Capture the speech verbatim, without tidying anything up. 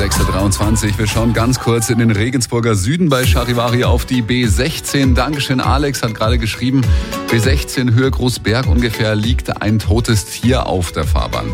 sechs Uhr dreiundzwanzig. Wir schauen ganz kurz in den Regensburger Süden bei Charivari auf die B sechzehn. Dankeschön, Alex hat gerade geschrieben, B sechzehn Höhe Großberg ungefähr liegt ein totes Tier auf der Fahrbahn.